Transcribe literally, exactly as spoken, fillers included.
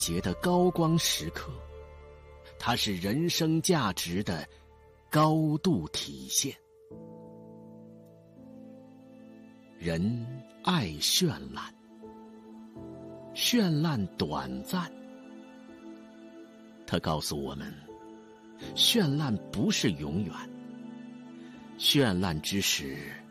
节的高光时刻，它是人生价值的高度体现。人爱绚烂，绚烂短暂。它告诉我们，绚烂不是永远，绚烂之时